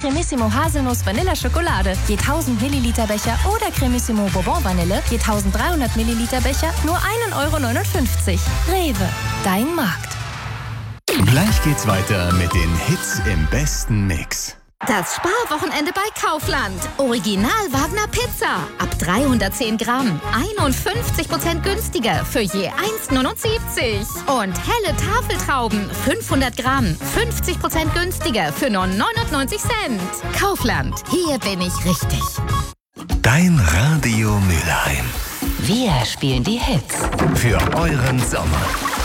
Cremissimo Haselnuss Vanilla Schokolade, je 1000 Milliliter Becher oder Cremissimo Bourbon Vanille, je 1300 Milliliter Becher, nur 1,59 €. Rewe, dein Markt. Gleich geht's weiter mit den Hits im besten Mix. Das Sparwochenende bei Kaufland. Original Wagner Pizza. Ab 310 Gramm. 51% günstiger für je 1,79 €. Und helle Tafeltrauben. 500 Gramm. 50% günstiger für nur 99 Cent. Kaufland. Hier bin ich richtig. Dein Radio Mülheim. Wir spielen die Hits. Für euren Sommer.